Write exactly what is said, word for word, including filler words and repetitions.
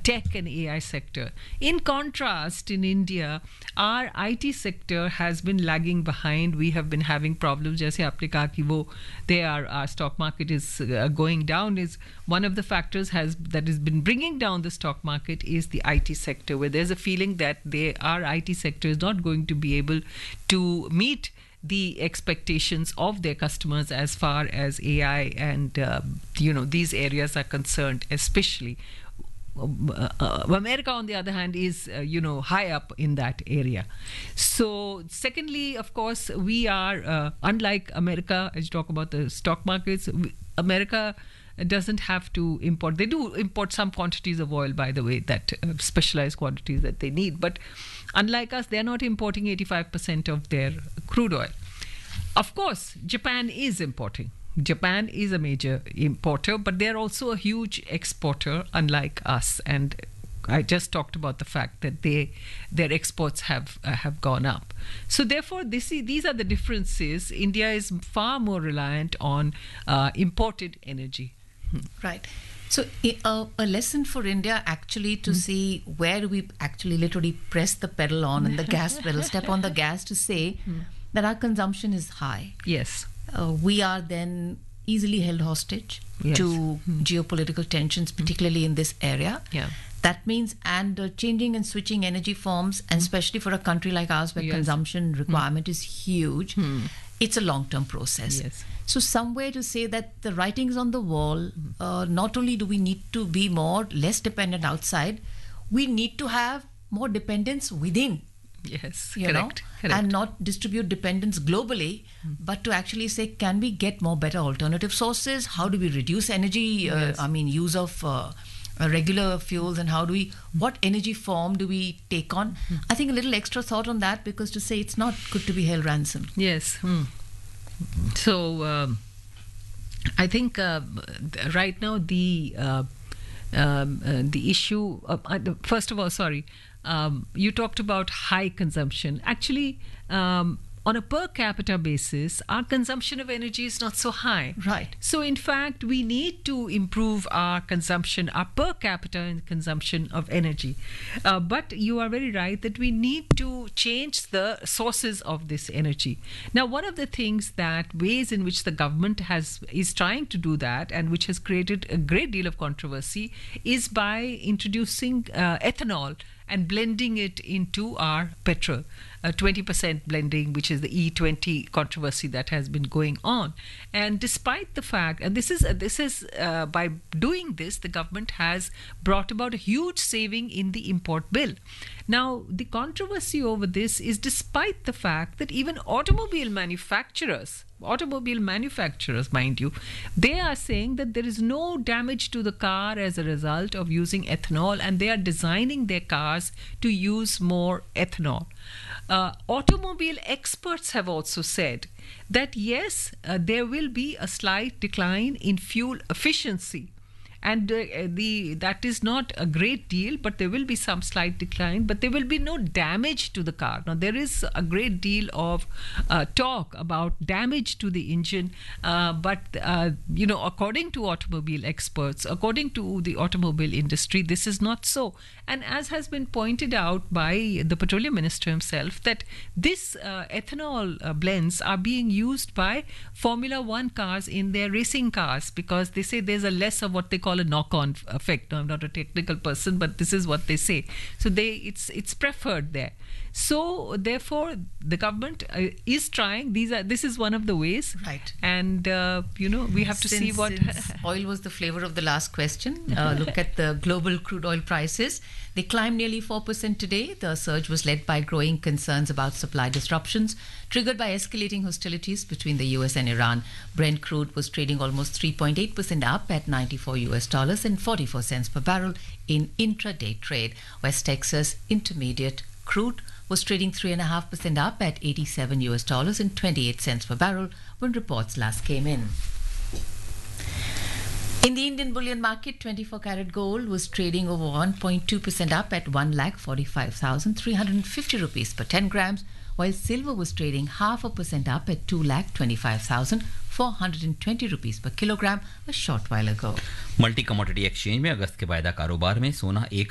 tech and A I sector. In contrast, in India, our I T sector has been lagging behind. We have been having problems. जैसे आपने कहा कि वो they are our stock market is uh, going down. Is one of the factors has that has been bringing down the stock market is the I T sector, where there's a feeling that they our I T sector is not going to be able to meet the expectations of their customers as far as A I and uh, you know these areas are concerned, especially. Uh, uh, America, on the other hand, is uh, you know high up in that area. So, secondly, of course, we are uh, unlike America. As you talk about the stock markets, America doesn't have to import. They do import some quantities of oil, by the way, that uh, specialized quantities that they need. But unlike us, they're not importing eighty-five percent of their crude oil. Of course, Japan is importing. Japan is a major importer, but they're also a huge exporter, unlike us. And I just talked about the fact that they their exports have uh, have gone up. So therefore, this is, these are the differences. India is far more reliant on uh, imported energy. Right. So uh, a lesson for India actually to mm. see where do we actually literally press the pedal on and the gas pedal, step on the gas to say mm. that our consumption is high. Yes. Uh, we are then easily held hostage yes. to mm. geopolitical tensions, particularly mm. in this area. Yeah. That means, and uh, changing and switching energy forms, and especially for a country like ours where yes. consumption requirement mm. is huge, mm. it's a long-term process. Yes. So somewhere to say that the writing's on the wall, uh, not only do we need to be more, less dependent outside, we need to have more dependence within. Yes, you correct, know, correct. And not distribute dependence globally, mm. but to actually say, can we get more better alternative sources? How do we reduce energy, uh, yes. I mean, use of uh, uh, regular fuels, and how do we, what energy form do we take on? Mm. I think a little extra thought on that, because to say it's not good to be held ransom. Yes. Mm. So, um, I think uh, right now the, uh, um, uh, the issue, of, uh, first of all, sorry, Um, you talked about high consumption. Actually, um, on a per capita basis, our consumption of energy is not so high. Right. So, in fact, we need to improve our consumption, our per capita consumption of energy. Uh, but you are very right that we need to change the sources of this energy. Now, one of the things that ways in which the government has is trying to do that, and which has created a great deal of controversy, is by introducing uh, ethanol and blending it into our petrol. Uh, twenty percent blending, which is the E twenty controversy that has been going on. And despite the fact, and this is, uh, this is uh, by doing this, the government has brought about a huge saving in the import bill. Now, the controversy over this is despite the fact that even automobile manufacturers, automobile manufacturers, mind you, they are saying that there is no damage to the car as a result of using ethanol, and they are designing their cars to use more ethanol. Uh, automobile experts have also said that yes, uh, there will be a slight decline in fuel efficiency. And uh, the that is not a great deal, but there will be some slight decline, but there will be no damage to the car. Now, there is a great deal of uh, talk about damage to the engine, uh, but, uh, you know, according to automobile experts, according to the automobile industry, this is not so. And as has been pointed out by the petroleum minister himself, that this uh, ethanol uh, blends are being used by Formula One cars in their racing cars, because they say there's a less of what they call a knock-on effect. No, I'm not a technical person, but this is what they say. So they, it's it's preferred there. So therefore, the government uh, is trying. These are this is one of the ways, right? And uh, you know we have to since, see what since oil was the flavor of the last question. Uh, look at the global crude oil prices. They climbed nearly four percent today. The surge was led by growing concerns about supply disruptions triggered by escalating hostilities between the U S and Iran. Brent crude was trading almost three point eight percent up at ninety-four U S dollars and forty-four cents per barrel in intraday trade. West Texas Intermediate crude was trading three point five percent up at eighty-seven U S dollars and twenty-eight cents per barrel when reports last came in. In the Indian bullion market, twenty-four karat gold was trading over one point two percent up at one lakh forty-five thousand three hundred fifty rupees per ten grams, while silver was trading half a percent up at two lakh twenty-five thousand four hundred twenty rupees per kilogram a short while ago. Multi commodity exchange में अगस्त के वायदा कारोबार में सोना एक